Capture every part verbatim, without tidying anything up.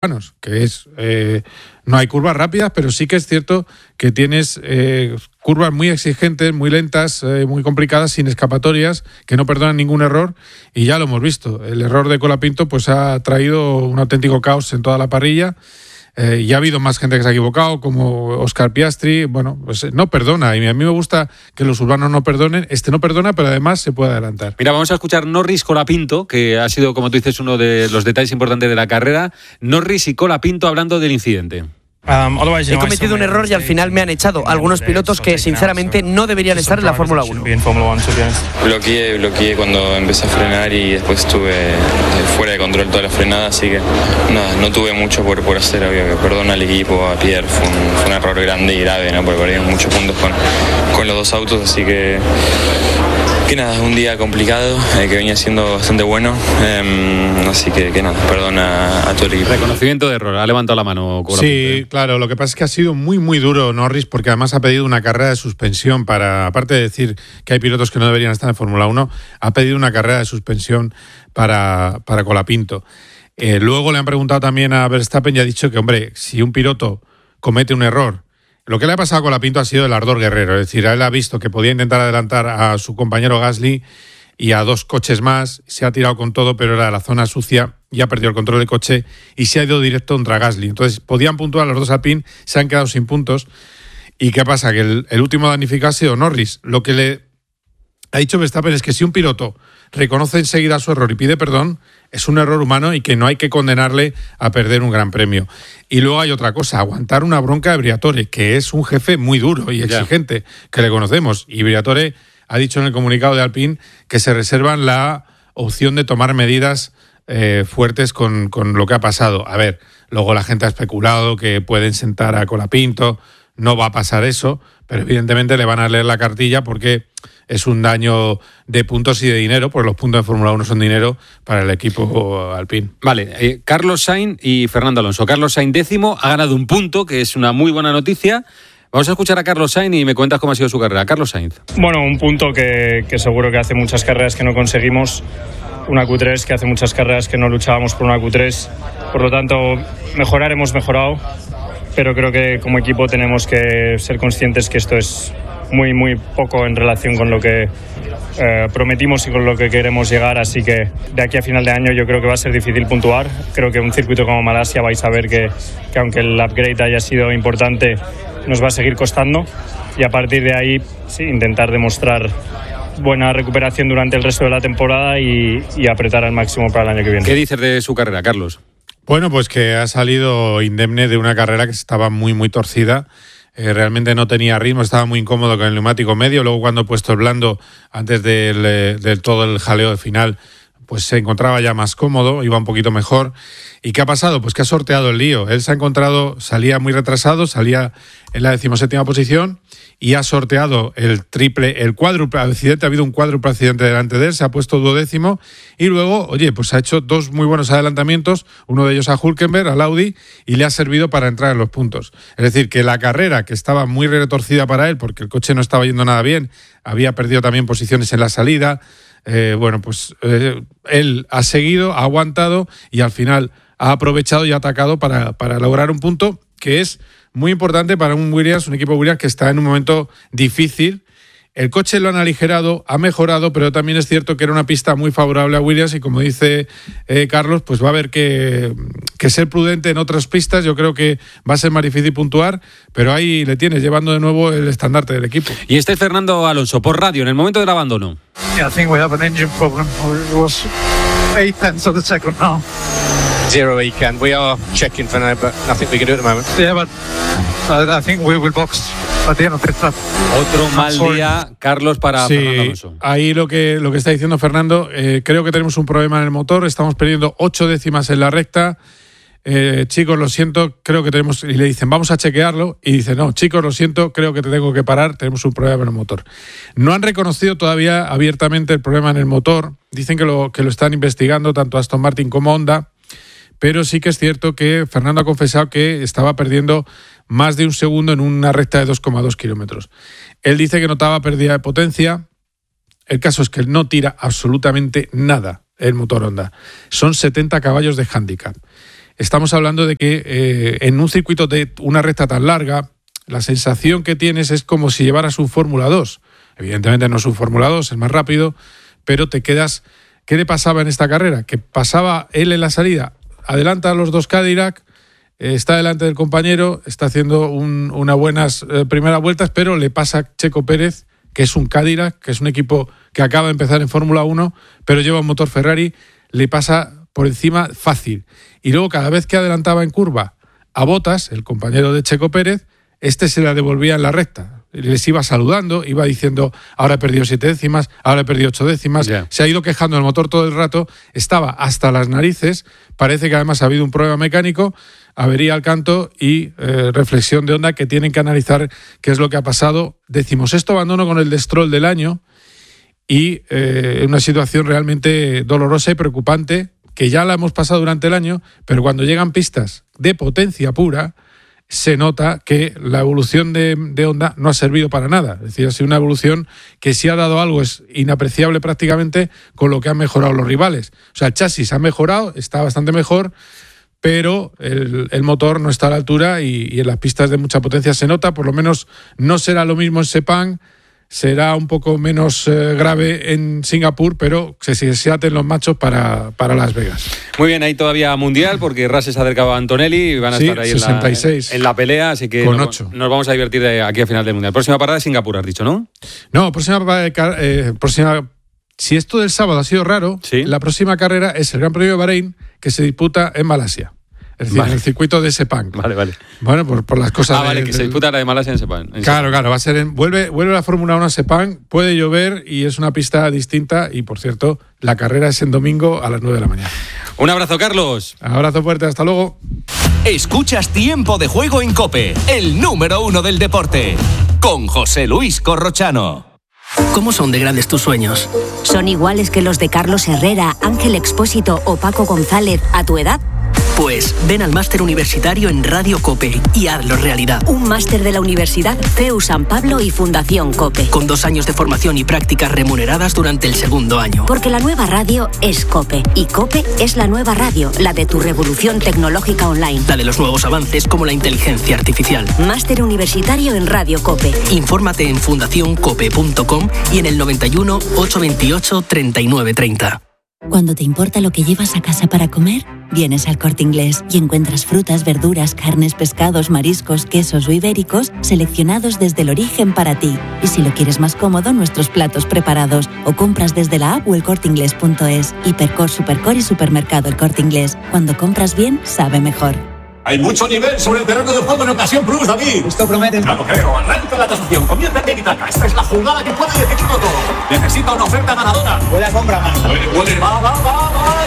que es eh, no hay curvas rápidas, pero sí que es cierto que tienes eh, curvas muy exigentes, muy lentas, eh, muy complicadas, sin escapatorias, que no perdonan ningún error, y ya lo hemos visto. El error de Colapinto pues ha traído un auténtico caos en toda la parrilla. Eh, y ha habido más gente que se ha equivocado, como Oscar Piastri. Bueno, pues no perdona, y a mí me gusta que los urbanos no perdonen. Este no perdona, pero además se puede adelantar. Mira, vamos a escuchar Norris Colapinto, que ha sido, como tú dices, uno de los detalles importantes de la carrera. Norris y Colapinto hablando del incidente. He cometido un error y al final me han echado algunos pilotos que sinceramente no deberían estar en la Fórmula uno. Bloqueé, bloqueé cuando empecé a frenar y después estuve fuera de control toda la frenada, así que nada, no tuve mucho por, por hacer. Obvio, perdón al equipo, a Pierre, fue un, fue un error grande y grave, ¿no? Porque perdimos muchos puntos con, con los dos autos, así que que nada, un día complicado, eh, que venía siendo bastante bueno, eh, así que, que nada, perdón a, a todo el equipo. Reconocimiento de error, ha levantado la mano Colapinto. Sí, claro, lo que pasa es que ha sido muy muy duro Norris, porque además ha pedido una carrera de suspensión para, aparte de decir que hay pilotos que no deberían estar en Fórmula uno, ha pedido una carrera de suspensión para, para Colapinto. Eh, luego le han preguntado también a Verstappen y ha dicho que, hombre, si un piloto comete un error, lo que le ha pasado a Colapinto ha sido el ardor guerrero, es decir, él ha visto que podía intentar adelantar a su compañero Gasly y a dos coches más, se ha tirado con todo, pero era la zona sucia y ha perdido el control del coche y se ha ido directo contra Gasly. Entonces podían puntuar los dos Alpine, se han quedado sin puntos. ¿Y qué pasa? Que el, el último damnificado ha sido Norris. Lo que le ha dicho Verstappen es que si un piloto reconoce enseguida su error y pide perdón, es un error humano y que no hay que condenarle a perder un gran premio. Y luego hay otra cosa, aguantar una bronca de Briatore, que es un jefe muy duro y exigente, yeah. que le conocemos. Y Briatore ha dicho en el comunicado de Alpine que se reservan la opción de tomar medidas eh, fuertes con, con lo que ha pasado. A ver, luego la gente ha especulado que pueden sentar a Colapinto, no va a pasar eso, pero evidentemente le van a leer la cartilla porque es un daño de puntos y de dinero, porque los puntos de Fórmula uno son dinero para el equipo Alpine. Vale, eh, Carlos Sainz y Fernando Alonso. Carlos Sainz décimo, ha ganado un punto, que es una muy buena noticia. Vamos a escuchar a Carlos Sainz y me cuentas cómo ha sido su carrera. Carlos Sainz. Bueno, un punto que, que seguro que hace muchas carreras que no conseguimos. Una Q tres que hace muchas carreras que no luchábamos por una Q tres. Por lo tanto, mejorar hemos mejorado, pero creo que como equipo tenemos que ser conscientes que esto es muy, muy poco en relación con lo que eh, prometimos y con lo que queremos llegar, así que de aquí a final de año yo creo que va a ser difícil puntuar. Creo que un circuito como Malasia vais a ver que, que aunque el upgrade haya sido importante, nos va a seguir costando, y a partir de ahí sí, intentar demostrar buena recuperación durante el resto de la temporada y, y apretar al máximo para el año que viene. ¿Qué dices de su carrera, Carlos? Bueno, pues que ha salido indemne de una carrera que estaba muy, muy torcida. Eh, realmente no tenía ritmo, estaba muy incómodo con el neumático medio. Luego, cuando he puesto el blando, antes del, del todo el jaleo de final, pues se encontraba ya más cómodo, iba un poquito mejor. ¿Y qué ha pasado? Pues que ha sorteado el lío. Él se ha encontrado, salía muy retrasado, salía en la decimoséptima posición y ha sorteado el triple, el cuádruple accidente. Ha habido un cuádruple accidente delante de él, se ha puesto duodécimo y luego, oye, pues ha hecho dos muy buenos adelantamientos, uno de ellos a Hülkenberg, al Audi, y le ha servido para entrar en los puntos. Es decir, que la carrera, que estaba muy retorcida para él porque el coche no estaba yendo nada bien, había perdido también posiciones en la salida, eh, bueno, pues eh, él ha seguido, ha aguantado y al final ha aprovechado y ha atacado para, para lograr un punto que es muy importante para un Williams, un equipo Williams que está en un momento difícil. El coche lo han aligerado, ha mejorado, pero también es cierto que era una pista muy favorable a Williams y, como dice eh, Carlos, pues va a haber que, que ser prudente en otras pistas. Yo creo que va a ser más difícil puntuar, pero ahí le tienes llevando de nuevo el estandarte del equipo. Y este es Fernando Alonso, por radio, en el momento del abandono. Yeah, I think we have an engine problem. It was eight tenths of the second now. Zero weekend. We are checking for now, but nothing we can do at the moment. Yeah, but I, I think we will box at the end of the trip. Otro mal día, Carlos, para sí, Fernando Alonso. Ahí lo que, lo que está diciendo Fernando, eh, creo que tenemos un problema en el motor, estamos perdiendo ocho décimas en la recta. Eh, chicos, lo siento, creo que tenemos... Y le dicen, vamos a chequearlo. Y dice, no, chicos, lo siento, creo que te tengo que parar, tenemos un problema en el motor. No han reconocido todavía abiertamente el problema en el motor. Dicen que lo, que lo están investigando tanto Aston Martin como Honda. Pero sí que es cierto que Fernando ha confesado que estaba perdiendo más de un segundo en una recta de dos coma dos kilómetros. Él dice que notaba pérdida de potencia. El caso es que no tira absolutamente nada el motor Honda. Son setenta caballos de handicap. estamos hablando de que eh, en un circuito de una recta tan larga, la sensación que tienes es como si llevaras un Fórmula dos. Evidentemente no es un Fórmula dos, es más rápido, pero te quedas... ¿Qué le pasaba en esta carrera? Que pasaba él en la salida, adelanta a los dos Cadillac, eh, está delante del compañero, está haciendo un, unas buenas eh, primeras vueltas, pero le pasa a Checo Pérez, que es un Cadillac, que es un equipo que acaba de empezar en Fórmula uno, pero lleva un motor Ferrari, le pasa por encima fácil. Y luego cada vez que adelantaba en curva a Bottas, el compañero de Checo Pérez, este se la devolvía en la recta. Les iba saludando, iba diciendo, ahora he perdido siete décimas, ahora he perdido ocho décimas. Yeah. Se ha ido quejando el motor todo el rato, estaba hasta las narices. Parece que además ha habido un problema mecánico, avería al canto y eh, reflexión de Honda, que tienen que analizar qué es lo que ha pasado. Decimosexto abandono con el de Stroll del año y eh, una situación realmente dolorosa y preocupante, que ya la hemos pasado durante el año, pero cuando llegan pistas de potencia pura, se nota que la evolución de, de Honda no ha servido para nada. Es decir, ha sido una evolución que si ha dado algo es inapreciable prácticamente con lo que han mejorado los rivales. O sea, el chasis ha mejorado, está bastante mejor, pero el, el motor no está a la altura y, y en las pistas de mucha potencia se nota. Por lo menos no será lo mismo en Sepang, será un poco menos eh, grave en Singapur, pero se, se, se aten los machos para, para Las Vegas. Muy bien, hay todavía mundial porque Russell se ha acercado a Antonelli y van a sí, estar ahí sesenta y seis. En, la, en la pelea, así que con nos, ocho. nos vamos a divertir de aquí a final del mundial. Próxima parada es Singapur, has dicho, ¿no? No, próxima parada, eh, próxima... Si esto del sábado ha sido raro, ¿sí? La próxima carrera es el Gran Premio de Bahrein, que se disputa en Malasia. Es decir, vale. En el circuito de Sepang. Vale, vale. Bueno, por, por las cosas... Ah, vale, de, que de, se disputa la de Malasia en Sepang. En claro, Sepang. claro, va a ser en... Vuelve, vuelve la Fórmula uno a Sepang, puede llover y es una pista distinta y, por cierto, la carrera es en domingo a las nueve de la mañana. Un abrazo, Carlos. Abrazo fuerte, hasta luego. Escuchas Tiempo de Juego en COPE, el número uno del deporte, con José Luis Corrochano. ¿Cómo son de grandes tus sueños? ¿Son iguales que los de Carlos Herrera, Ángel Expósito o Paco González a tu edad? Pues ven al máster universitario en Radio COPE y hazlo realidad. Un máster de la Universidad C E U San Pablo y Fundación COPE. Con dos años de formación y prácticas remuneradas durante el segundo año. Porque la nueva radio es COPE y COPE es la nueva radio, la de tu revolución tecnológica online. La de los nuevos avances como la inteligencia artificial. Máster universitario en Radio COPE. Infórmate en fundación cope punto com y en el noventa y uno, ochocientos veintiocho, treinta y nueve treinta. Cuando te importa lo que llevas a casa para comer, vienes al Corte Inglés y encuentras frutas, verduras, carnes, pescados, mariscos, quesos o ibéricos seleccionados desde el origen para ti. Y si lo quieres más cómodo, nuestros platos preparados o compras desde la app o el corte inglés punto es. Hipercor, Supercor y Supermercado El Corte Inglés. Cuando compras bien, sabe mejor. Hay mucho nivel sobre el terreno de juego en Ocasión Plus, David. Esto promete. Ya lo creo. Arranca la tasación. Comienza el tiki-taka. Esta es la jugada que puede decidirlo todo. Necesita una oferta ganadora. Huele a compra más. Huele, huele. Va, va, va, va.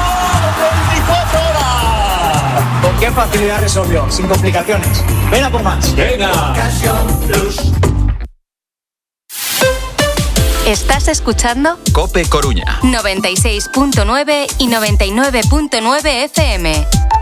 veinticuatro horas. ¿Con qué facilidad resolvió? Sin complicaciones. Ven a por más. Venga. Ocasión Plus. ¿Estás escuchando? COPE Coruña. noventa y seis punto nueve y noventa y nueve punto nueve F M.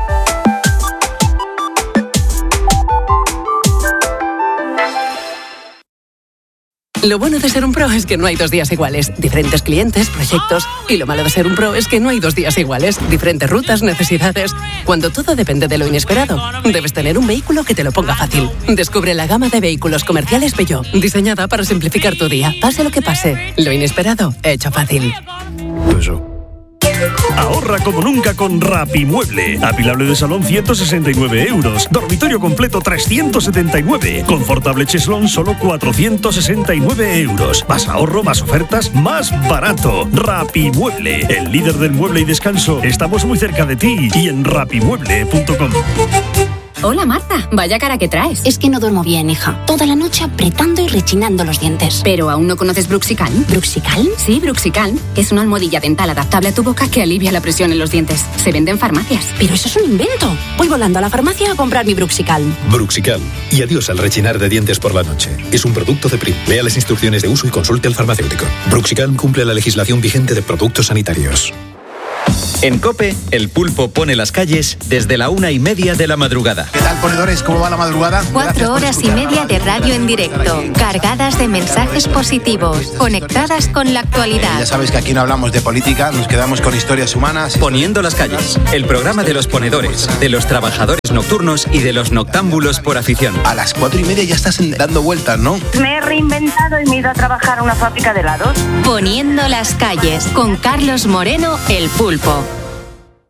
Lo bueno de ser un pro es que no hay dos días iguales. Diferentes clientes, proyectos. Y lo malo de ser un pro es que no hay dos días iguales. Diferentes rutas, necesidades. Cuando todo depende de lo inesperado, debes tener un vehículo que te lo ponga fácil. Descubre la gama de vehículos comerciales Peugeot, diseñada para simplificar tu día. Pase lo que pase, lo inesperado, hecho fácil. Eso. Ahorra como nunca con Rapimueble. Apilable de salón ciento sesenta y nueve euros. Dormitorio completo trescientos setenta y nueve. Confortable cheslón solo cuatrocientos sesenta y nueve euros. Más ahorro, más ofertas, más barato. Rapimueble, el líder del mueble y descanso. Estamos muy cerca de ti y en rapimueble punto com. Hola Marta, vaya cara que traes. Es que no duermo bien, hija. Toda la noche apretando y rechinando los dientes. ¿Pero aún no conoces Bruxicalm? ¿Bruxicalm? Sí, Bruxicalm. Es una almohadilla dental adaptable a tu boca que alivia la presión en los dientes. Se vende en farmacias. Pero eso es un invento. Voy volando a la farmacia a comprar mi Bruxicalm. Bruxicalm. Y adiós al rechinar de dientes por la noche. Es un producto de Prim. Lea las instrucciones de uso y consulte al farmacéutico. Bruxicalm cumple la legislación vigente de productos sanitarios. En COPE, El Pulpo pone las calles desde la una y media de la madrugada. ¿Qué tal, ponedores? ¿Cómo va la madrugada? Cuatro horas y media de radio en directo, cargadas de mensajes positivos, conectadas con la actualidad. Ya sabes que aquí no hablamos de política, nos quedamos con historias humanas. Poniendo las calles, el programa de los ponedores, de los trabajadores nocturnos y de los noctámbulos por afición. A las cuatro y media ya estás dando vueltas, ¿no? Me he reinventado y me he ido a trabajar a una fábrica de helados. Poniendo las calles, con Carlos Moreno, El Pulpo.